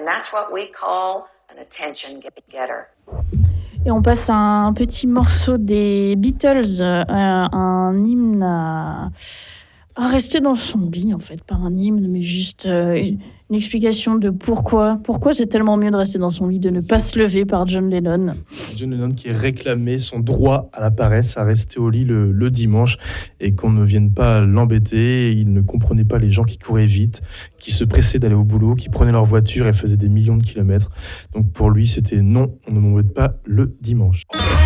And that's what we call an attention getter. Et on passe à un petit morceau des Beatles, un hymne à rester dans son lit, en fait. Pas un hymne, mais juste une explication de pourquoi c'est tellement mieux de rester dans son lit, de ne pas se lever, par John Lennon. John Lennon qui réclamait son droit à la paresse, à rester au lit le dimanche et qu'on ne vienne pas l'embêter. Il ne comprenait pas les gens qui couraient vite, qui se pressaient d'aller au boulot, qui prenaient leur voiture et faisaient des millions de kilomètres. Donc pour lui, c'était non, on ne m'embête pas le dimanche.